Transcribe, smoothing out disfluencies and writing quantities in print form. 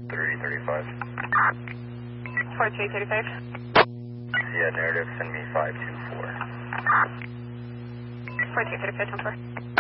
335. 4235. Yeah, narrative, send me 524. 4235, 10-4.